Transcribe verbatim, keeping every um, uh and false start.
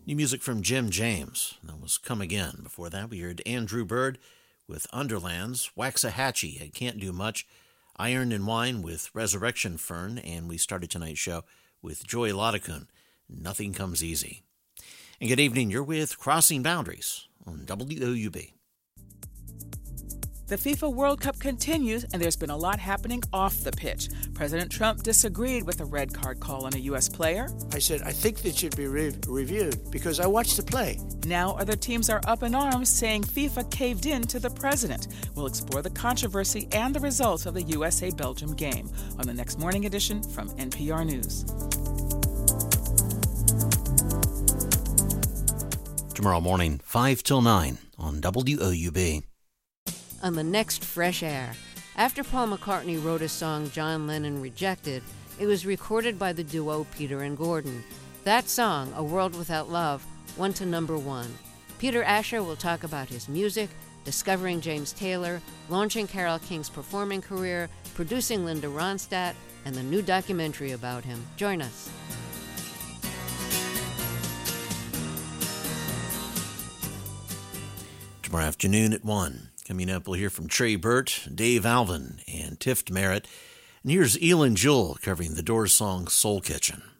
New music from Jim James. That was Come Again. Before that, we heard Andrew Bird with Underlands, Waxahachie, I Can't Do Much, Iron and Wine with Resurrection Fern, and we started tonight's show with Joy Lodikun, Nothing Comes Easy. And good evening, you're with Crossing Boundaries on W O U B. The FIFA World Cup continues, and there's been a lot happening off the pitch. President Trump disagreed with a red card call on a U S player. I said, I think that should be re- reviewed because I watched the play. Now other teams are up in arms saying FIFA caved in to the president. We'll explore the controversy and the results of the U S A-Belgium game on the next morning edition from N P R News. Tomorrow morning, five till nine on W O U B. On the next Fresh Air. After Paul McCartney wrote a song John Lennon rejected, it was recorded by the duo Peter and Gordon. That song, A World Without Love, went to number one. Peter Asher will talk about his music, discovering James Taylor, launching Carole King's performing career, producing Linda Ronstadt, and the new documentary about him. Join us. Tomorrow afternoon at one. Coming up, we'll hear from Trey Burt, Dave Alvin, and Tift Merritt. And here's Elin Jewell covering the Doors song Soul Kitchen.